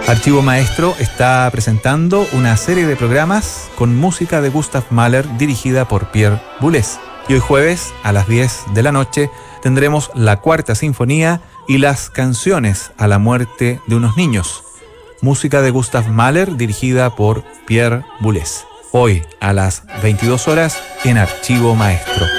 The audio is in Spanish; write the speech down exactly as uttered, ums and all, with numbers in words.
Archivo Maestro está presentando una serie de programas con música de Gustav Mahler dirigida por Pierre Boulez. Y hoy jueves a las diez de la noche tendremos la Cuarta Sinfonía y las canciones a la muerte de unos niños. Música de Gustav Mahler dirigida por Pierre Boulez. Hoy a las veintidós horas en Archivo Maestro.